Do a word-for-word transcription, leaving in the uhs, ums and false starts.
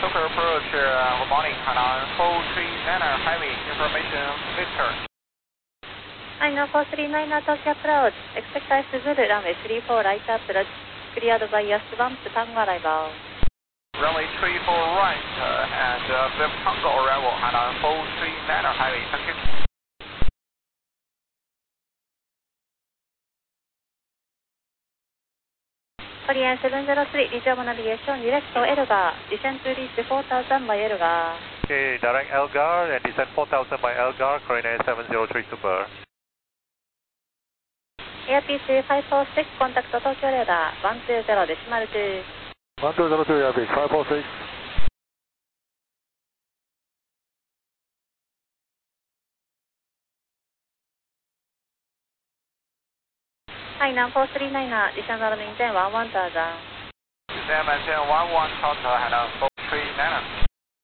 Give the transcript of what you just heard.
Tucker approach, uh, good morning, Hainan four three nine Highway, information Victor. Hainan four three nine Tokyo approach, expect ice to Zulu, runway three four right approach, cleared by S bump, Tango arrival. Runway three four right, uh, and uh, Fifth Tango arrival, Hainan four three nine Highway, thank you. Korean seven zero three, reachable navigation, direct to Elgar, descend to reach four thousand by Elgar. Okay, direct Elgar and descend four thousand by Elgar, Korean seven zero three Super. Airbus five four six, contact Tokyo radar, one two zero decimal two. one two zero two, Airbus five four six. Hainan four three nine, descend maintain one one thousand. Descend maintain one one thousand, Hainan four three nine.